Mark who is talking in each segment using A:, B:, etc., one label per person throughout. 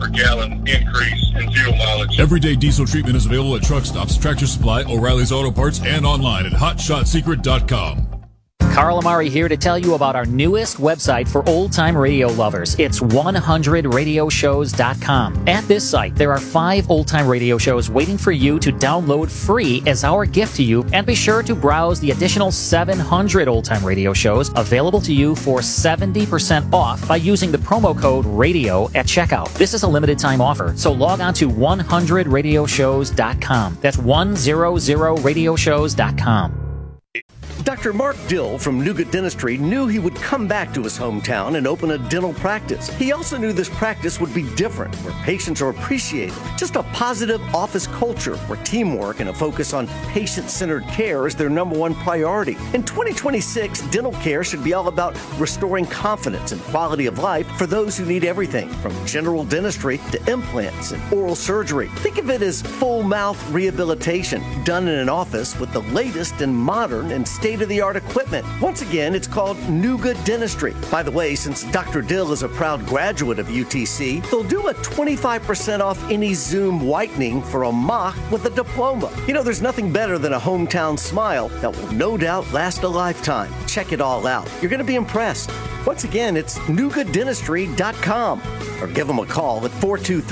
A: per gallon increase in fuel mileage.
B: Everyday diesel treatment is available at truck stops, Tractor Supply, O'Reilly's Auto Parts, and online at HotShotSecret.com.
C: Carl Amari here to tell you about our newest website for old-time radio lovers. It's 100radioshows.com. At this site, there are 5 old-time radio shows waiting for you to download free as our gift to you, and be sure to browse the additional 700 old-time radio shows available to you for 70% off by using the promo code RADIO at checkout. This is a limited-time offer, so log on to 100radioshows.com. That's 100radioshows.com.
D: Dr. Mark Dill from Nougat Dentistry knew he would come back to his hometown and open a dental practice. He also knew this practice would be different, where patients are appreciated. Just a positive office culture where teamwork and a focus on patient-centered care is their #1 priority. In 2026, dental care should be all about restoring confidence and quality of life for those who need everything, from general dentistry to implants and oral surgery. Think of it as full mouth rehabilitation done in an office with the latest and modern and state-of-the-art equipment. Once again, it's called Nougat Dentistry. By the way, since Dr. Dill is a proud graduate of UTC, they'll do a 25% off any Zoom whitening for a mock with a diploma. You know, there's nothing better than a hometown smile that will no doubt last a lifetime. Check it all out. You're going to be impressed. Once again, it's NougatDentistry.com, or give them a call at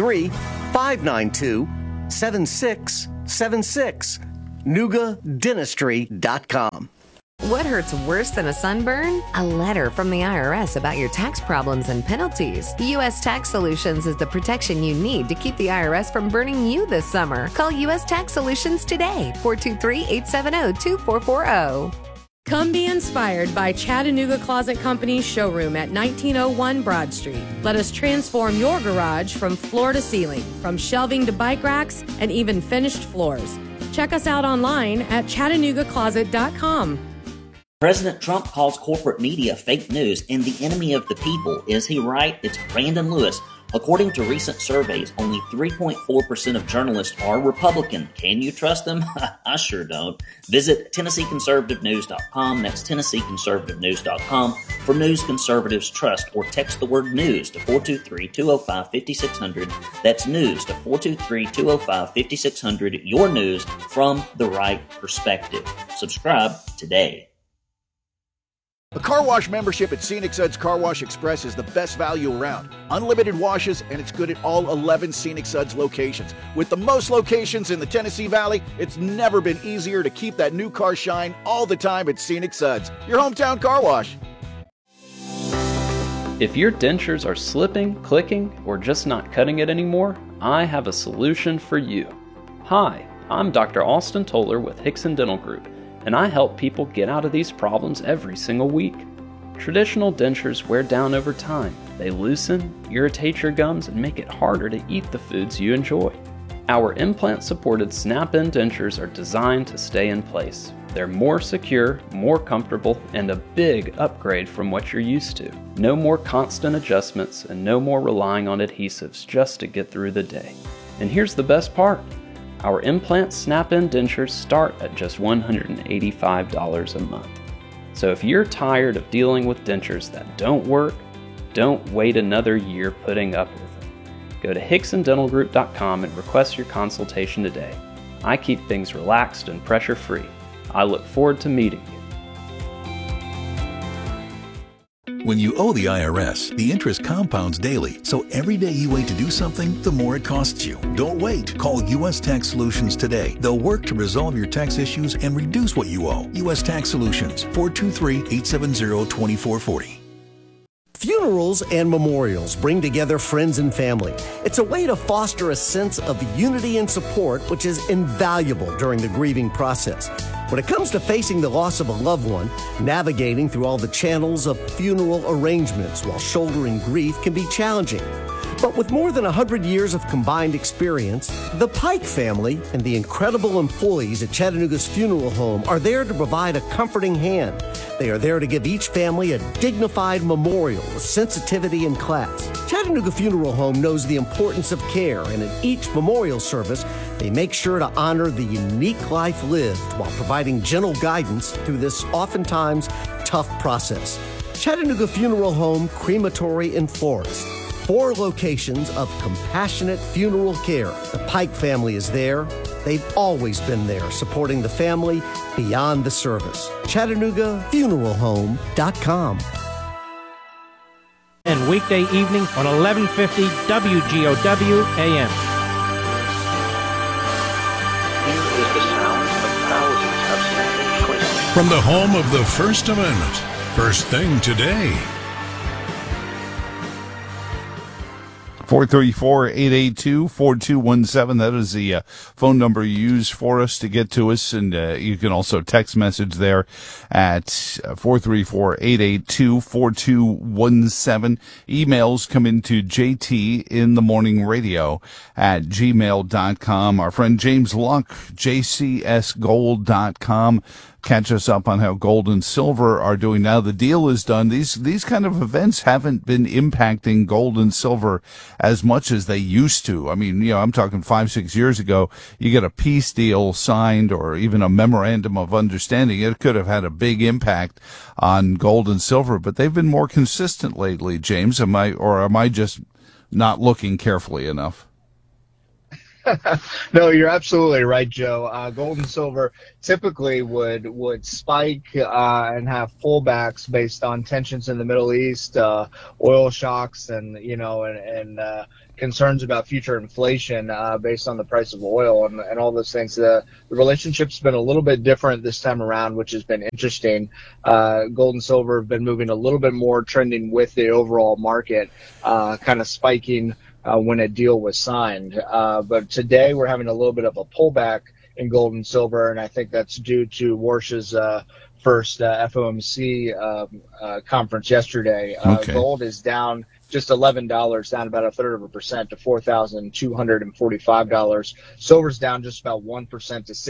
D: 423-592-7676. NougatDentistry.com.
E: What hurts worse than a sunburn? A letter from the IRS about your tax problems and penalties. U.S. Tax Solutions is the protection you need to keep the IRS from burning you this summer. Call U.S. Tax Solutions today, 423-870-2440.
F: Come be inspired by Chattanooga Closet Company's showroom at 1901 Broad Street. Let us transform your garage from floor to ceiling, from shelving to bike racks, and even finished floors. Check us out online at ChattanoogaCloset.com.
G: President Trump calls corporate media fake news and the enemy of the people. Is he right? It's Brandon Lewis. According to recent surveys, only 3.4% of journalists are Republican. Can you trust them? I sure don't. Visit TennesseeConservativeNews.com. That's TennesseeConservativeNews.com for news conservatives trust, or text the word news to 423-205-5600. That's news to 423-205-5600. Your news from the right perspective. Subscribe today.
H: A car wash membership at Scenic Suds Car Wash Express is the best value around. Unlimited washes, and it's good at all 11 Scenic Suds locations. With the most locations in the Tennessee Valley, it's never been easier to keep that new car shine all the time at Scenic Suds, your hometown car wash.
I: If your dentures are slipping, clicking, or just not cutting it anymore, I have a solution for you. Hi, I'm Dr. Austin Toller with Hickson Dental Group, and I help people get out of these problems every single week. Traditional dentures wear down over time. They loosen, irritate your gums, and make it harder to eat the foods you enjoy. Our implant-supported snap-in dentures are designed to stay in place. They're more secure, more comfortable, and a big upgrade from what you're used to. No more constant adjustments and no more relying on adhesives just to get through the day. And here's the best part. Our implant snap-in dentures start at just $185 a month. So if you're tired of dealing with dentures that don't work, don't wait another year putting up with them. Go to HicksonDentalGroup.com and request your consultation today. I keep things relaxed and pressure-free. I look forward to meeting you.
J: When you owe the IRS, the interest compounds daily, so every day you wait to do something, the more it costs you. Don't wait. Call U.S. Tax Solutions today. They'll work to resolve your tax issues and reduce what you owe. U.S. Tax Solutions, 423-870-2440.
D: Funerals and memorials bring together friends and family. It's a way to foster a sense of unity and support, which is invaluable during the grieving process. When it comes to facing the loss of a loved one, navigating through all the channels of funeral arrangements while shouldering grief can be challenging. But with more than 100 years of combined experience, the Pike family and the incredible employees at Chattanooga's funeral home are there to provide a comforting hand. They are there to give each family a dignified memorial with sensitivity and class. Chattanooga Funeral Home knows the importance of care, and in each memorial service, they make sure to honor the unique life lived while providing gentle guidance through this oftentimes tough process. Chattanooga Funeral Home, Crematory, and Florist. 4 locations of compassionate funeral care. The Pike family is there. They've always been there, supporting the family beyond the service. ChattanoogaFuneralHome.com.
K: And weekday evening on 1150 WGOW AM.
I: Here is the sound of thousands of Spanish choices.
B: From the home of the First Amendment, First Thing Today.
L: 434-882-4217. That is the phone number you use for us to get to us. And you can also text message there at 434-882-4217. Emails come into jtinthemorningradio@gmail.com. Our friend James Luck, jcsgold.com. Catch us up on how gold and silver are doing now. The deal is done. These kind of events haven't been impacting gold and silver as much as they used to. I mean, I'm talking 5-6 years ago, you get a peace deal signed or even a memorandum of understanding. It could have had a big impact on gold and silver, but they've been more consistent lately, James. Am I just not looking carefully enough?
M: No, you're absolutely right, Joe. Gold and silver typically would spike and have pullbacks based on tensions in the Middle East, oil shocks, and concerns about future inflation based on the price of oil and all those things. The relationship's been a little bit different this time around, which has been interesting. Gold and silver have been moving a little bit more, trending with the overall market, kind of spiking when a deal was signed. But today we're having a little bit of a pullback in gold and silver, and I think that's due to Warsh's first FOMC conference yesterday.
L: Okay.
M: Gold is down just $11, down about 1/3% to $4,245. Silver's down just about 1% to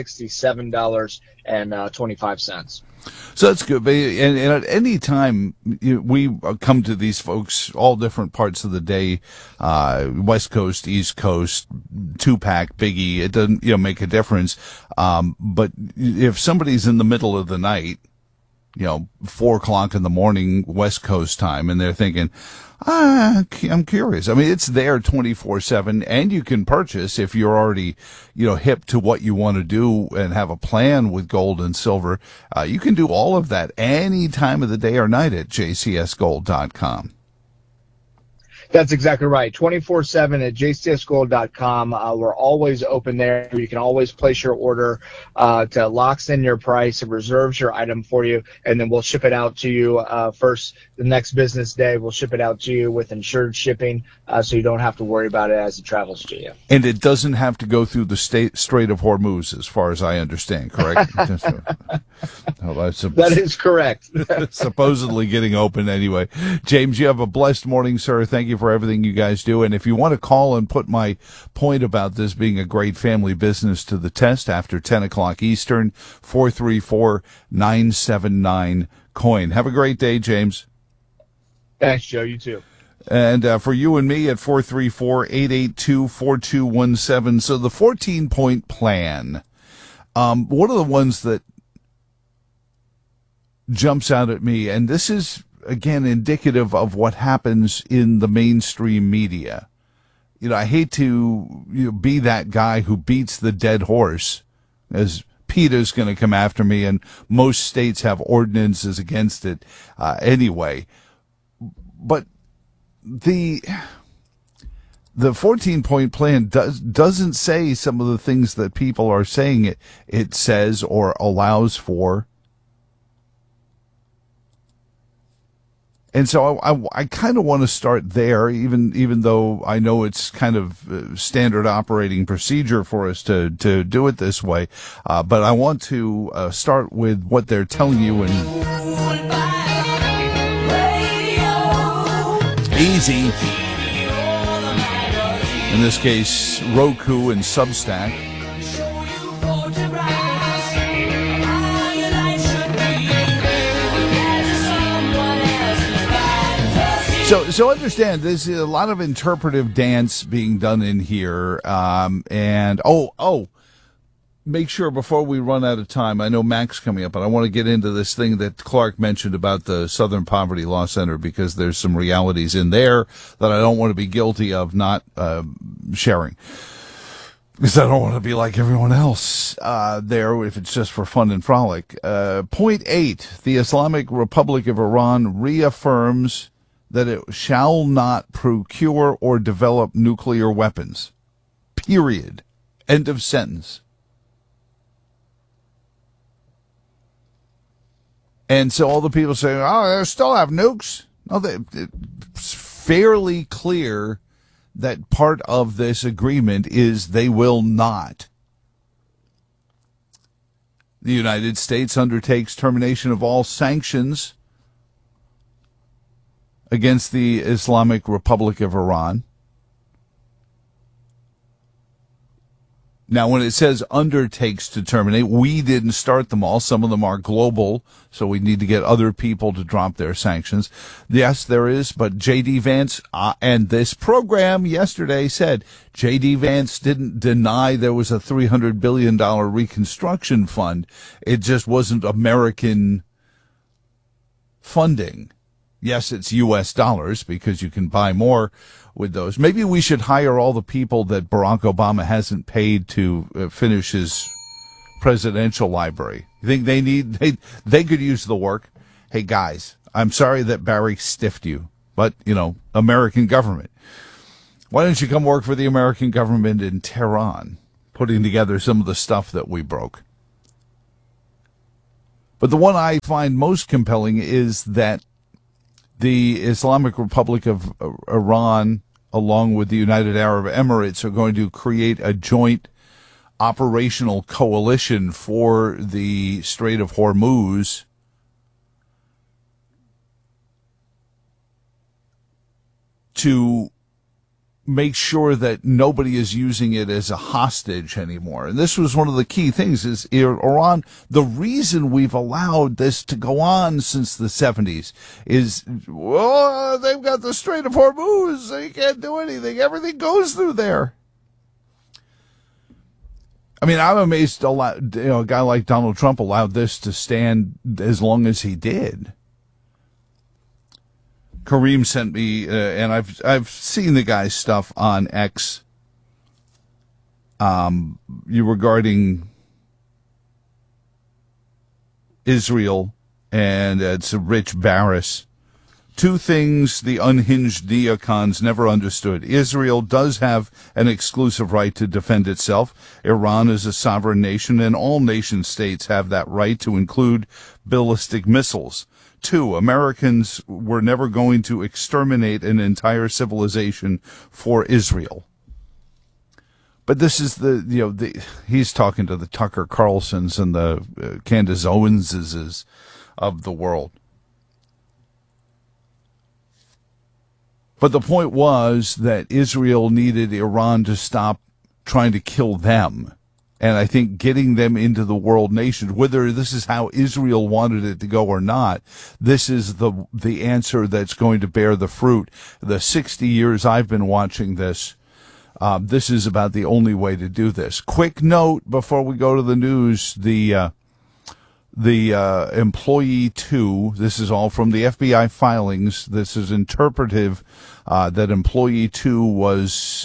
M: $67.25.
L: So that's good. And at any time, we come to these folks, all different parts of the day, West Coast, East Coast, 2-pack, biggie, it doesn't, make a difference. But if somebody's in the middle of the night, 4 o'clock in the morning, West Coast time, and they're thinking, I'm curious. I mean, it's there 24/7, and you can purchase if you're already, hip to what you want to do and have a plan with gold and silver. You can do all of that any time of the day or night at jcsgold.com.
M: That's exactly right. 24/7 at jcsgold.com. We're always open there. You can always place your order to locks in your price. It reserves your item for you, and then we'll ship it out to you first the next business day. We'll ship it out to you with insured shipping, so you don't have to worry about it as it travels to you.
L: And it doesn't have to go through the Strait of Hormuz, as far as I understand, correct?
M: That is correct.
L: Supposedly getting open anyway. James, you have a blessed morning, sir. Thank you for everything you guys do. And if you want to call and put my point about this being a great family business to the test after 10 o'clock Eastern, 434-979-COIN. Have a great day, James.
M: Thanks, Joe. You too.
L: And for you and me at 434-882-4217. So the 14-point plan, one of the ones that jumps out at me, and this is, again, indicative of what happens in the mainstream media. I hate to be that guy who beats the dead horse, as PETA's going to come after me, and most states have ordinances against it anyway. But the 14-point plan doesn't say some of the things that people are saying it says or allows for. And so I kind of want to start there, even though I know it's kind of standard operating procedure for us to do it this way. But I want to start with what they're telling you in Easy. In this case, Roku and Substack. So understand, there's a lot of interpretive dance being done in here, and make sure before we run out of time, I know Mac's coming up, but I want to get into this thing that Clark mentioned about the Southern Poverty Law Center, because there's some realities in there that I don't want to be guilty of not sharing. Because I don't want to be like everyone else there if it's just for fun and frolic. Point 8, the Islamic Republic of Iran reaffirms that it shall not procure or develop nuclear weapons. Period. End of sentence. And so all the people say, oh, they still have nukes. No, it's fairly clear that part of this agreement is they will not. The United States undertakes termination of all sanctions against the Islamic Republic of Iran. Now, when it says undertakes to terminate, we didn't start them all. Some of them are global, so we need to get other people to drop their sanctions. Yes, there is, but J.D. Vance and this program yesterday said J.D. Vance didn't deny there was a $300 billion reconstruction fund. It just wasn't American funding. Yes, it's U.S. dollars because you can buy more with those. Maybe we should hire all the people that Barack Obama hasn't paid to finish his presidential library. You think they could use the work? Hey, guys, I'm sorry that Barry stiffed you, but, American government. Why don't you come work for the American government in Tehran, putting together some of the stuff that we broke? But the one I find most compelling is that the Islamic Republic of Iran, along with the United Arab Emirates, are going to create a joint operational coalition for the Strait of Hormuz to make sure that nobody is using it as a hostage anymore. And this was one of the key things is Iran. The reason we've allowed this to go on since the 70s is, well, they've got the Strait of Hormuz. They can't do anything. Everything goes through there. I mean, I'm amazed a guy like Donald Trump allowed this to stand as long as he did. Kareem sent me, and I've seen the guy's stuff on X, regarding Israel, and it's Rich Barris. Two things the unhinged neocons never understood. Israel does have an exclusive right to defend itself. Iran is a sovereign nation, and all nation states have that right, to include ballistic missiles. 2, Americans were never going to exterminate an entire civilization for Israel. But this is he's talking to the Tucker Carlsons and the Candace Owenses of the world. But the point was that Israel needed Iran to stop trying to kill them. And I think getting them into the world nations, whether this is how Israel wanted it to go or not, this is the answer that's going to bear the fruit. The 60 years I've been watching this, this is about the only way to do this. Quick note before we go to the news, the employee 2, this is all from the FBI filings. This is interpretive, that employee 2 was,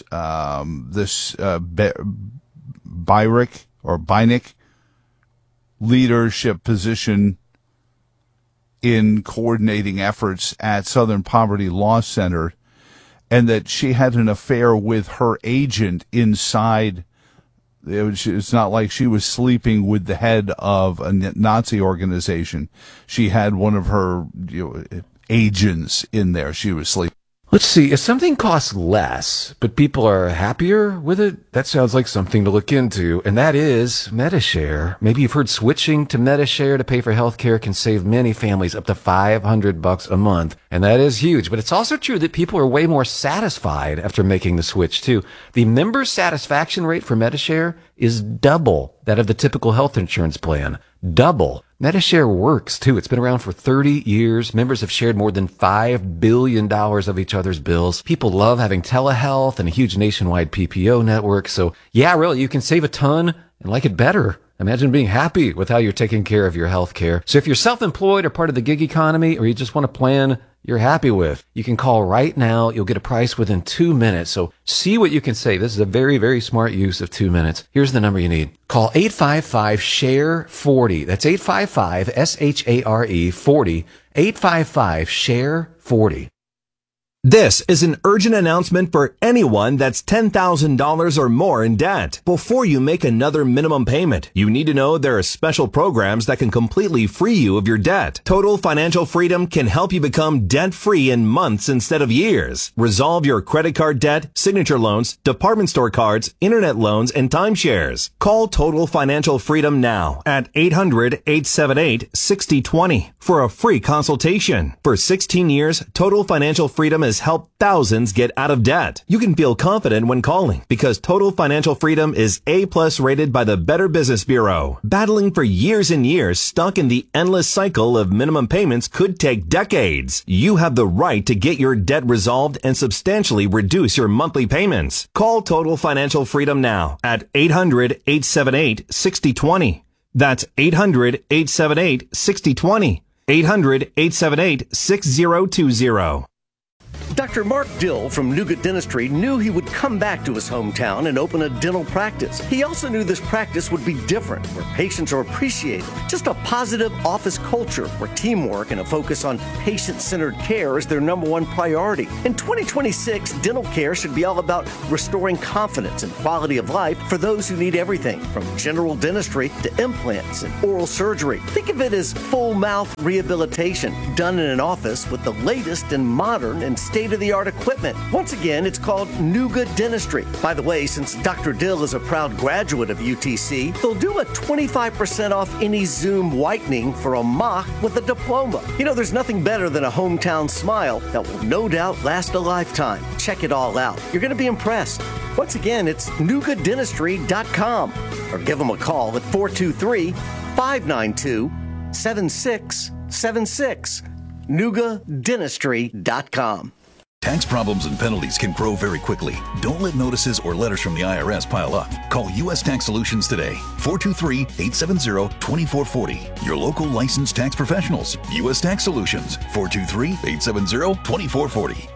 L: Byrick leadership position in coordinating efforts at Southern Poverty Law Center, and that she had an affair with her agent inside. It's not like she was sleeping with the head of a Nazi organization. She had one of her agents in there. She was sleeping.
N: Let's see, if something costs less, but people are happier with it, that sounds like something to look into, and that is Medi-Share. Maybe you've heard switching to Medi-Share to pay for healthcare can save many families up to $500 a month, and that is huge. But it's also true that people are way more satisfied after making the switch, too. The member satisfaction rate for Medi-Share is double that of the typical health insurance plan. Double. Medi-Share works, too. It's been around for 30 years. Members have shared more than $5 billion of each other's bills. People love having telehealth and a huge nationwide PPO network. So, yeah, really, you can save a ton and like it better. Imagine being happy with how you're taking care of your health care. So if you're self-employed or part of the gig economy, or you just want a plan you're happy with, you can call right now. You'll get a price within 2 minutes. So see what you can save. This is a very, very smart use of 2 minutes. Here's the number you need. Call 855-SHARE-40. That's 855-SHARE-40. 855-SHARE-40.
O: This is an urgent announcement for anyone that's $10,000 or more in debt. Before you make another minimum payment, you need to know there are special programs that can completely free you of your debt. Total Financial Freedom can help you become debt-free in months instead of years. Resolve your credit card debt, signature loans, department store cards, internet loans, and timeshares. Call Total Financial Freedom now at 800-878-6020 for a free consultation. For 16 years, Total Financial Freedom has helped thousands get out of debt. You can feel confident when calling because Total Financial Freedom is A+ rated by the Better Business Bureau. Battling for years and years, stuck in the endless cycle of minimum payments could take decades. You have the right to get your debt resolved and substantially reduce your monthly payments. Call Total Financial Freedom now at 800-878-6020. That's 800-878-6020. 800-878-6020.
D: Dr. Mark Dill from Nuga Dentistry knew he would come back to his hometown and open a dental practice. He also knew this practice would be different, where patients are appreciated. Just a positive office culture where teamwork and a focus on patient-centered care is their number one priority. In 2026, dental care should be all about restoring confidence and quality of life for those who need everything, from general dentistry to implants and oral surgery. Think of it as full mouth rehabilitation done in an office with the latest and modern and state-of-the-art equipment. Once again, it's called Nuga Dentistry. By the way, since Dr. Dill is a proud graduate of UTC, they'll do a 25% off any Zoom whitening for a mock with a diploma. You know, there's nothing better than a hometown smile that will no doubt last a lifetime. Check it all out. You're going to be impressed. Once again, it's NugaDentistry.com or give them a call at 423-592-7676. NugaDentistry.com.
J: Tax problems and penalties can grow very quickly. Don't let notices or letters from the IRS pile up. Call U.S. Tax Solutions today. 423-870-2440. Your local licensed tax professionals. U.S. Tax Solutions. 423-870-2440.